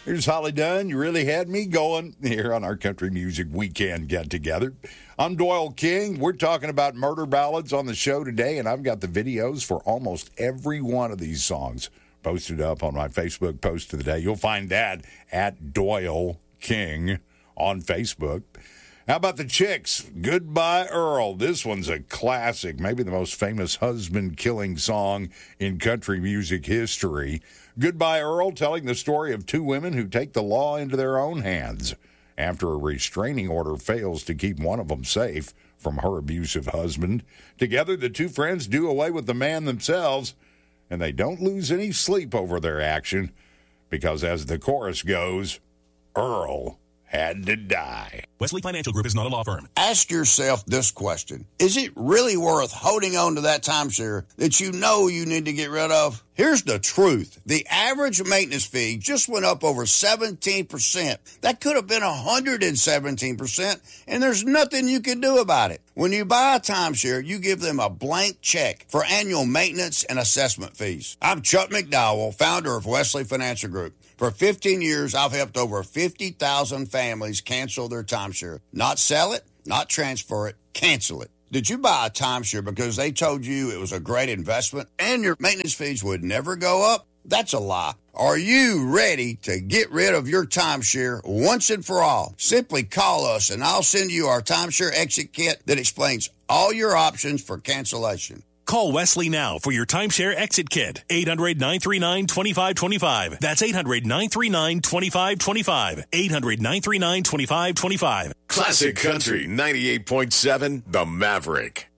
Here's Holly Dunn. You really had me going here on our Country Music Weekend get-together. I'm Doyle King. We're talking about murder ballads on the show today, and I've got the videos for almost every one of these songs posted up on my Facebook post of the day. You'll find that at Doyle King on Facebook. How about the Chicks? Goodbye, Earl. This one's a classic, maybe the most famous husband-killing song in country music history. Goodbye, Earl, telling the story of two women who take the law into their own hands after a restraining order fails to keep one of them safe from her abusive husband. Together, the two friends do away with the man themselves, and they don't lose any sleep over their action because, as the chorus goes, Earl had to die. Wesley Financial Group is not a law firm. Ask yourself this question. Is it really worth holding on to that timeshare that you know you need to get rid of? Here's the truth. The average maintenance fee just went up over 17%. That could have been 117%, and there's nothing you can do about it. When you buy a timeshare, you give them a blank check for annual maintenance and assessment fees. I'm Chuck McDowell, founder of Wesley Financial Group. For 15 years, I've helped over 50,000 families cancel their timeshare. Not sell it, not transfer it, cancel it. Did you buy a timeshare because they told you it was a great investment and your maintenance fees would never go up? That's a lie. Are you ready to get rid of your timeshare once and for all? Simply call us and I'll send you our timeshare exit kit that explains all your options for cancellation. Call Wesley now for your timeshare exit kit. 800-939-2525. That's 800-939-2525. 800-939-2525. Classic Country 98.7, The Maverick.